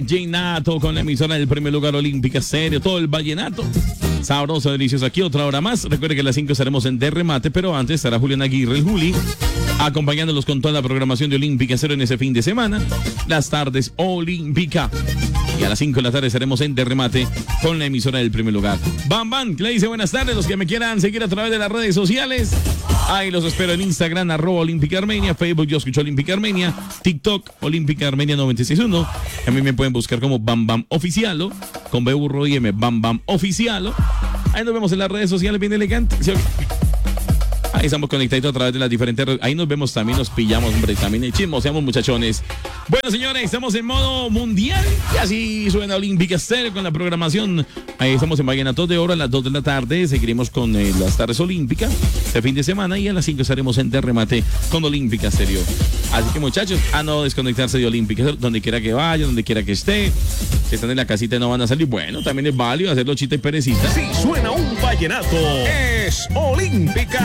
Vallenato con la emisora del primer lugar Olímpica Serio, todo el vallenato. Sabroso, delicioso. Aquí otra hora más. Recuerde que a las 5 estaremos en Derremate, pero antes estará Julián Aguirre, el Juli, acompañándolos con toda la programación de Olímpica Cero en ese fin de semana. Las tardes Olímpica. Y a las 5 de la tarde estaremos en Derremate con la emisora del primer lugar. Bam Bam, que le dice buenas tardes. Los que me quieran seguir a través de las redes sociales, ahí los espero en Instagram, @Olímpica Armenia, Facebook, Yo Escucho Olímpica Armenia, TikTok, Olímpica Armenia 961. A mí me pueden buscar como Bam Bam Oficialo, con B burro y M, Bam Bam Oficialo. Ahí nos vemos en las redes sociales, bien elegante. ¿Sí? Ahí estamos conectados a través de las diferentes redes. Ahí nos vemos también, nos pillamos, hombre, también chismoseamos, muchachones. Bueno, señores, estamos en modo mundial y así suena Olímpica Estéreo con la programación. Ahí estamos en Vallenatos de Oro a las 2 de la tarde. Seguiremos con las tardes Olímpicas de fin de semana y a las 5 estaremos en Derremate con Olímpica Estéreo. Así que, muchachos, a no desconectarse de Olímpica, donde quiera que vaya, donde quiera que esté. Si están en la casita y no van a salir, bueno, también es válido hacerlo chita y perecita. Si suena un vallenato, es Olímpica